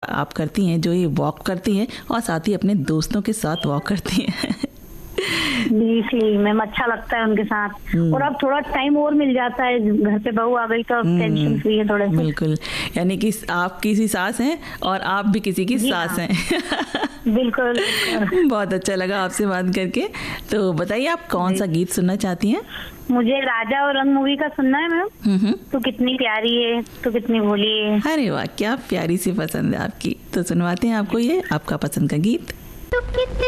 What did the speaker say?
आप करती हैं, जो ये वॉक करती हैं और साथ ही अपने दोस्तों के साथ वॉक करती हैं। जी मैम, अच्छा लगता है उनके साथ। और अब थोड़ा टाइम और मिल जाता है, घर पे बहू आ गई तो अब टेंशन फ्री है थोड़े से। बिल्कुल, यानी कि आप किसी सास हैं और आप भी किसी की सास हैं। बिल्कुल। बहुत अच्छा लगा आपसे बात करके। तो बताइए, आप कौन सा गीत सुनना चाहती हैं? मुझे राजा और रंग मूवी का सुनना है मैम। तू कितनी प्यारी है, तू कितनी भोली है। अरे वाह, क्या प्यारी सी पसंद है आपकी। तो सुनवाते हैं आपको ये आपका पसंद का गीत।